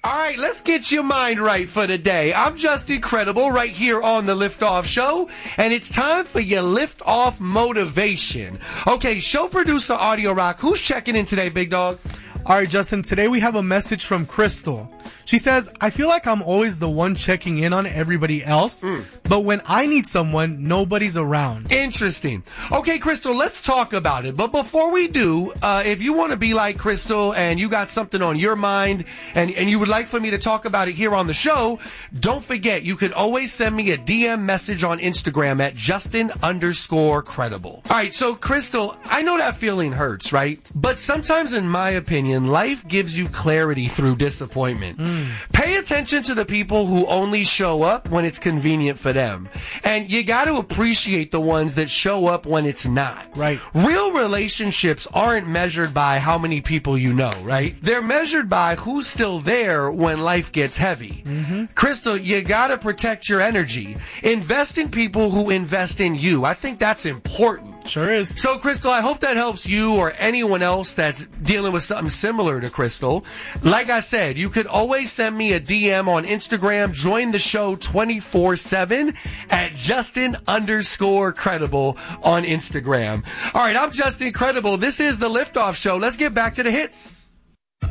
All right, let's get your mind right for today. I'm Just Incredible right here on the Liftoff Show, and it's time for your Liftoff motivation. Okay, show producer Audio Rock, who's checking in today, big dog? All right, Justin, today we have a message from Crystal. She says, I feel like I'm always the one checking in on everybody else, but when I need someone, nobody's around. Interesting. Okay, Crystal, let's talk about it. But before we do, if you want to be like Crystal and you got something on your mind and you would like for me to talk about it here on the show, don't forget, you could always send me a DM message on Instagram at Justin_credible. All right, so Crystal, I know that feeling hurts, right? But sometimes, in my opinion, life gives you clarity through disappointment. Pay attention to the people who only show up when it's convenient for them. And you got to appreciate the ones that show up when it's not. Right. Real relationships aren't measured by how many people you know, right? They're measured by who's still there when life gets heavy. Crystal, you got to protect your energy. Invest in people who invest in you. I think that's important. Sure is. So, Crystal, I hope that helps you or anyone else that's dealing with something similar to Crystal. Like I said, you could always send me a DM on Instagram. Join the show 24/7 at Justin_credible on Instagram. All right, I'm Justin Credible. This is the Liftoff Show. Let's get back to the hits.